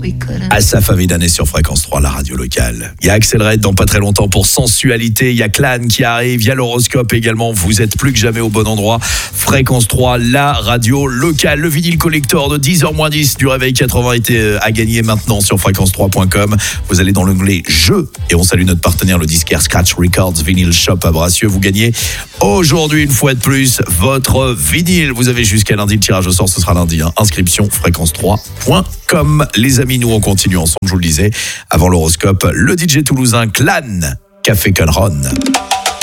Asaf Avidan sur Fréquence 3, la radio locale. Il y a Axel Red dans pas très longtemps pour Sensualité. Il y a Clan qui arrive. Il y a l'horoscope également. Vous êtes plus que jamais au bon endroit. Fréquence 3, la radio locale. Le vinyle collector de 10h-10 du Réveil 80 était à gagner maintenant sur fréquence3.com. Vous allez dans l'onglet Jeux et on salue notre partenaire, le disquaire Scratch Records Vinyl Shop à Bracieux. Vous gagnez aujourd'hui, une fois de plus, votre vinyle. Vous avez jusqu'à lundi. Le tirage au sort, ce sera lundi. Inscription fréquence3.com. Les amis, nous on continue ensemble, je vous le disais, avant l'horoscope, le DJ toulousain Clan, Café Con Ron.